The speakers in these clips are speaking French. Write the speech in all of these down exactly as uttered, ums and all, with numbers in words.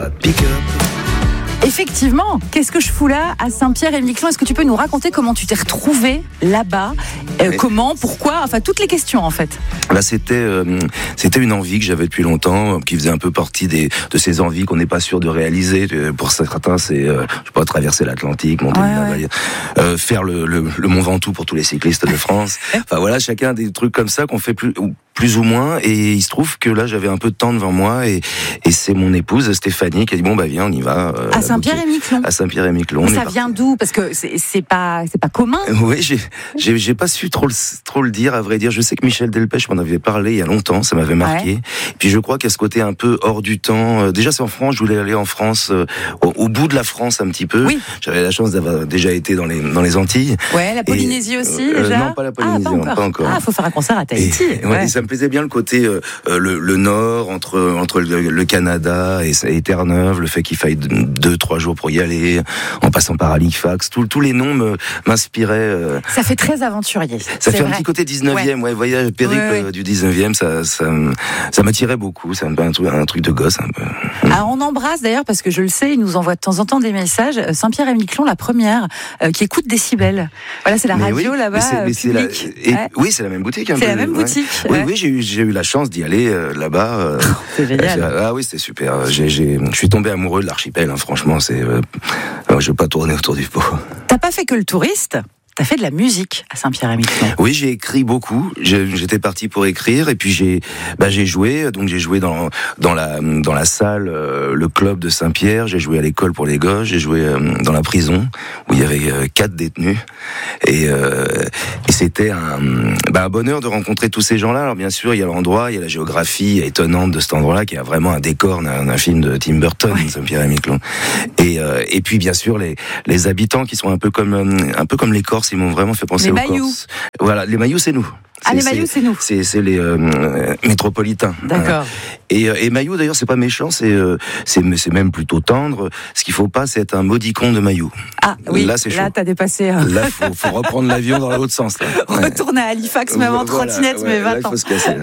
ça, pick up. Effectivement, qu'est-ce que je fous là à Saint-Pierre-et-Miquelon ? Est-ce que tu peux nous raconter comment tu t'es retrouvé là-bas ? euh, Comment, pourquoi ? Enfin, toutes les questions en fait. Là, c'était euh, c'était une envie que j'avais depuis longtemps, qui faisait un peu partie des de ces envies qu'on n'est pas sûr de réaliser. Pour certains, c'est euh, je sais pas, traverser l'Atlantique, monter ouais, une ouais. vallée, euh, faire le, le le Mont Ventoux pour tous les cyclistes de France. Enfin voilà, chacun des trucs comme ça qu'on fait plus plus ou moins. Et il se trouve que là, j'avais un peu de temps devant moi, et et c'est mon épouse Stéphanie qui a dit bon bah viens, on y va. Euh, à Saint-Pierre-et-Miquelon. À Saint-Pierre-et-Miquelon. Ça vient d'où ? Parce que c'est, c'est pas c'est pas commun. Oui, j'ai, j'ai j'ai pas su trop le trop le dire, à vrai dire. Je sais que Michel Delpech m'en avait parlé il y a longtemps, ça m'avait marqué. Ouais. Puis je crois qu'il y a ce côté un peu hors du temps. Déjà, c'est en France. Je voulais aller en France, euh, au, au bout de la France un petit peu. Oui. J'avais la chance d'avoir déjà été dans les dans les Antilles. Ouais, la Polynésie et, aussi euh, déjà. Non, pas la Polynésie, ah, pas encore. Pas encore. Ah, faut faire un concert à Tahiti. Et, ouais. Et ça me plaisait bien le côté euh, le, le nord entre entre le, le Canada et, et Terre-Neuve, le fait qu'il faille deux trois jours pour y aller, en passant par Halifax, tous tous les noms me, m'inspiraient. Euh... Ça fait très aventurier. Ça c'est fait vrai. Un petit côté dix-neuvième, ouais, ouais voyage périple ouais, ouais. du dix-neuvième, ça ça ça m'attirait beaucoup. C'est un peu un truc un truc de gosse un peu. Alors on embrasse d'ailleurs parce que je le sais, il nous envoie de temps en temps des messages. Saint-Pierre-et-Miquelon, la première, euh, qui écoute Décibel. Voilà, c'est la mais radio oui, là-bas. C'est, euh, c'est la, et, ouais. Oui, c'est la même boutique. Un c'est peu, la même ouais. boutique. Oui, ouais. oui, j'ai eu j'ai eu la chance d'y aller euh, là-bas. Euh, c'est génial. Ah oui, c'était super. J'ai, j'ai, je suis tombé amoureux de l'archipel. Hein, franchement, c'est. Euh, je veux pas tourner autour du pot. T'as pas fait que le touriste. T'as fait de la musique à Saint-Pierre-et-Miquelon. Oui, j'ai écrit beaucoup. J'étais parti pour écrire et puis j'ai, bah, j'ai joué. Donc j'ai joué dans dans la dans la salle, euh, le club de Saint-Pierre. J'ai joué à l'école pour les gosses. J'ai joué euh, dans la prison où il y avait euh, quatre détenus. Et, euh, et c'était un, bah, un bonheur de rencontrer tous ces gens-là. Alors bien sûr, il y a l'endroit, il y a la géographie étonnante de cet endroit-là qui a vraiment un décor d'un, d'un film de Tim Burton, ouais. Saint-Pierre-et-Miquelon. Et euh, et puis bien sûr les les habitants qui sont un peu comme un peu comme les Corses. Ils m'ont vraiment fait penser les aux Mailloux. Corses. Voilà, les Mailloux, c'est nous. Ah, c'est, les Mailloux, c'est, c'est nous. C'est, c'est les euh, métropolitains. D'accord. Voilà. Et, et Mailloux, d'ailleurs, c'est pas méchant, c'est, euh, c'est, c'est même plutôt tendre. Ce qu'il faut pas, c'est être un maudicon de Mailloux. Ah oui, là, c'est chaud. Là, t'as dépassé. Hein. Là, faut, faut reprendre l'avion dans l'autre sens. Là. Ouais. Retourner à Halifax, même en voilà, trottinette, ouais, mais vingt là, il ans. faut se casser.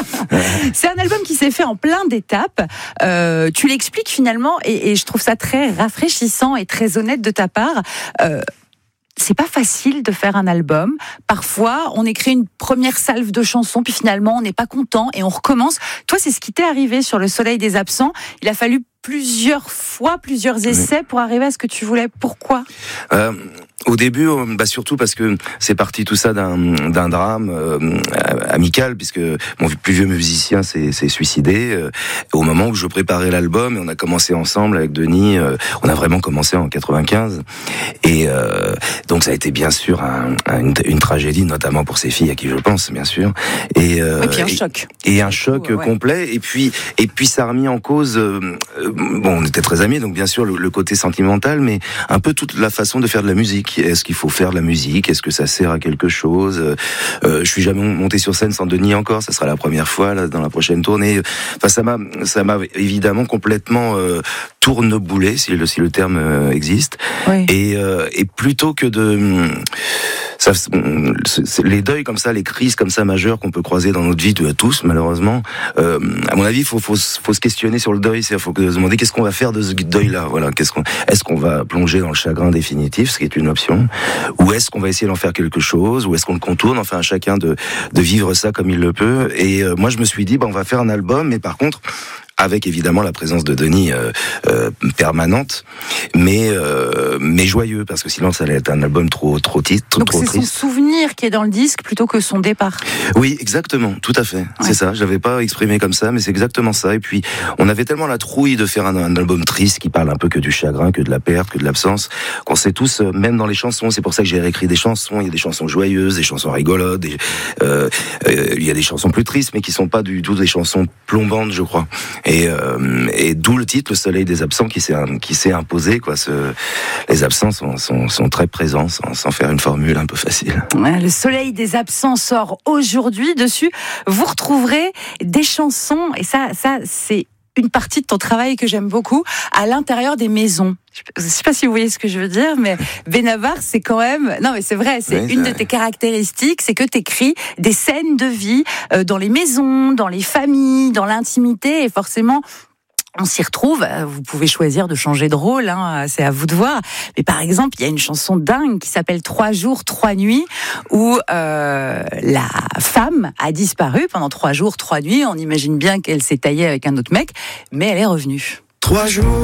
C'est un album qui s'est fait en plein d'étapes. Euh, tu l'expliques finalement, et, et je trouve ça très rafraîchissant et très honnête de ta part. Euh, C'est pas facile de faire un album. Parfois, on écrit une première salve de chansons, puis finalement, on n'est pas content et on recommence. Toi, c'est ce qui t'est arrivé sur Le Soleil des Absents. Il a fallu plusieurs fois, plusieurs essais pour arriver à ce que tu voulais. Pourquoi ? euh, Au début, bah surtout parce que c'est parti tout ça d'un, d'un drame euh, amical, puisque mon plus vieux musicien s'est, s'est suicidé. Euh, au moment où je préparais l'album, et on a commencé ensemble avec Denis, euh, on a vraiment commencé en quatre-vingt-quinze. Et euh, donc ça a été bien sûr un, un, une, une tragédie, notamment pour ses filles, à qui je pense, bien sûr. Et, euh, et puis un et, choc. Et un choc ouais, complet. Ouais. Et puis, et puis ça a remis en cause... Euh, bon, on était très amis, donc bien sûr le, le côté sentimental, mais un peu toute la façon de faire de la musique. Est-ce qu'il faut faire de la musique ? Est-ce que ça sert à quelque chose ? euh, Je suis jamais monté sur scène sans Denis encore. Ça sera la première fois là, dans la prochaine tournée. Enfin, ça m'a, ça m'a évidemment complètement euh, tourneboulé, si le, si le terme euh, existe. Oui. Et, euh, et plutôt que de ça, c'est, les deuils comme ça, les crises comme ça majeures qu'on peut croiser dans notre vie, de tous malheureusement. Euh, à mon avis, il faut, faut, faut se questionner sur le deuil. Il faut se demander qu'est-ce qu'on va faire de ce deuil-là. Voilà, qu'est-ce qu'on, est-ce qu'on va plonger dans le chagrin définitif, ce qui est une option, ou est-ce qu'on va essayer d'en faire quelque chose, ou est-ce qu'on le contourne, enfin à chacun de de vivre ça comme il le peut. Et euh, moi, je me suis dit, bah, on va faire un album, mais par contre, avec évidemment la présence de Denis euh, euh, permanente, mais euh, mais joyeux, parce que sinon ça allait être un album trop trop titre, Donc trop c'est triste. Son souvenir qui est dans le disque plutôt que son départ. Oui, exactement, tout à fait. Ouais. C'est ça. J'avais pas exprimé comme ça, mais c'est exactement ça. Et puis on avait tellement la trouille de faire un, un album triste qui parle un peu que du chagrin, que de la perte, que de l'absence, qu'on sait tous, même dans les chansons. C'est pour ça que j'ai réécrit des chansons. Il y a des chansons joyeuses, des chansons rigolotes. Des, euh, euh, il y a des chansons plus tristes, mais qui sont pas du tout des chansons plombantes, je crois. Et, euh, et d'où le titre, Le Soleil des Absents, qui s'est qui s'est imposé, quoi. Ce, les absents sont, sont, sont très présents, sans, sans faire une formule un peu facile. Ouais, Le Soleil des Absents sort aujourd'hui. Dessus, vous retrouverez des chansons, et ça, ça, c'est une partie de ton travail que j'aime beaucoup, à l'intérieur des maisons. Je ne sais pas si vous voyez ce que je veux dire, mais Benabar, c'est quand même... Non, mais c'est vrai, c'est oui, une c'est... de tes caractéristiques, c'est que tu écris des scènes de vie euh, dans les maisons, dans les familles, dans l'intimité, et forcément... on s'y retrouve. Vous pouvez choisir de changer de rôle, hein, c'est à vous de voir. Mais par exemple, il y a une chanson dingue qui s'appelle Trois jours, trois nuits, où euh, la femme a disparu pendant trois jours, trois nuits. On imagine bien qu'elle s'est taillée avec un autre mec, mais elle est revenue. Trois jours.